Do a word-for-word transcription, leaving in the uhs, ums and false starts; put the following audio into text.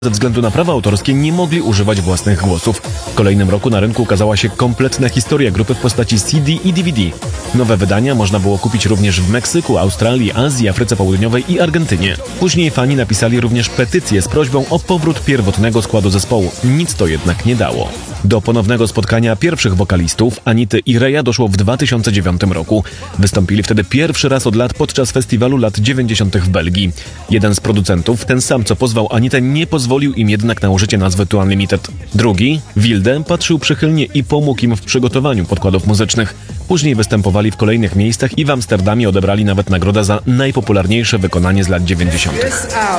Ze względu na prawa autorskie nie mogli używać własnych głosów. W kolejnym roku na rynku ukazała się kompletna historia grupy w postaci C D i D V D. Nowe wydania można było kupić również w Meksyku, Australii, Azji, Afryce Południowej i Argentynie. Później fani napisali również petycję z prośbą o powrót pierwotnego składu zespołu. Nic to jednak nie dało. Do ponownego spotkania pierwszych wokalistów, Anity i Reya, doszło w dwa tysiące dziewiątym roku. Wystąpili wtedy pierwszy raz od lat podczas festiwalu lat dziewięćdziesiątych w Belgii. Jeden z producentów, ten sam co pozwał Anitę, nie pozwolił im jednak na użycie nazwy Too Unlimited. Drugi, Wilde, patrzył przychylnie i pomógł im w przygotowaniu podkładów muzycznych. Później występowali w kolejnych miejscach i w Amsterdamie odebrali nawet nagrodę za najpopularniejsze wykonanie z lat dziewięćdziesiątych.